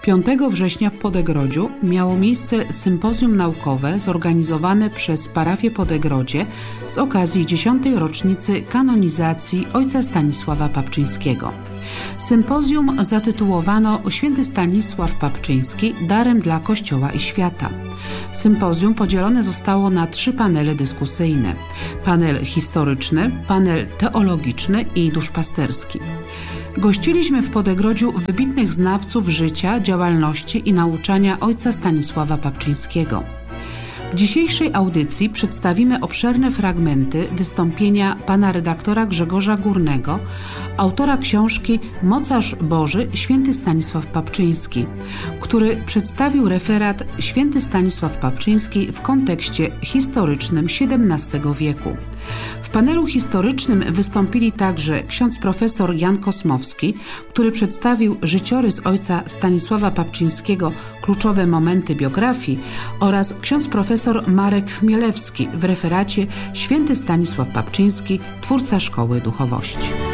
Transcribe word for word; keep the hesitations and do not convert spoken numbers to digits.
piątego września w Podegrodziu miało miejsce sympozjum naukowe zorganizowane przez parafię Podegrodzie z okazji dziesiątej rocznicy kanonizacji ojca Stanisława Papczyńskiego. Sympozjum zatytułowano Święty Stanisław Papczyński – darem dla Kościoła i świata. Sympozjum podzielone zostało na trzy panele dyskusyjne. Panel historyczny, panel teologiczny i duszpasterski. Gościliśmy w Podegrodziu wybitnych znawców życia, działalności i nauczania ojca Stanisława Papczyńskiego. W dzisiejszej audycji przedstawimy obszerne fragmenty wystąpienia pana redaktora Grzegorza Górnego, autora książki Mocarz Boży Święty Stanisław Papczyński, który przedstawił referat Święty Stanisław Papczyński w kontekście historycznym siedemnastego wieku. W panelu historycznym wystąpili także ksiądz profesor Jan Kosmowski, który przedstawił życiorys ojca Stanisława Papczyńskiego, kluczowe momenty biografii, oraz ksiądz profesor Marek Chmielewski w referacie Święty Stanisław Papczyński, twórca Szkoły Duchowości.